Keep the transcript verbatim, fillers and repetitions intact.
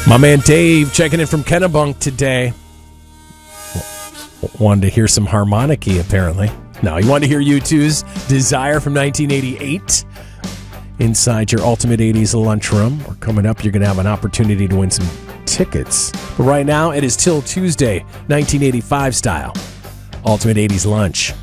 My man Dave checking in from Kennebunk today. Wanted to hear some harmonicky, apparently. No, he wanted to hear U two's Desire from nineteen eighty-eight. Inside your Ultimate eighties lunchroom. Or coming up, you're going to have an opportunity to win some tickets. But right now, it is Till Tuesday, nineteen eighty-five style. Ultimate eighties lunch.